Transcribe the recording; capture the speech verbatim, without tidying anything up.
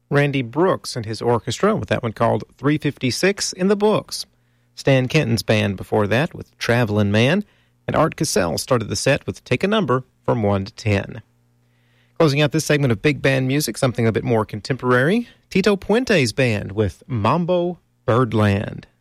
Randy Brooks and his orchestra with that one called three fifty-six in the Books. Stan Kenton's band before that with Travelin' Man, and Art Cassell started the set with Take a Number from one to ten. Closing out this segment of big band music, something a bit more contemporary, Tito Puente's band with Mambo Birdland.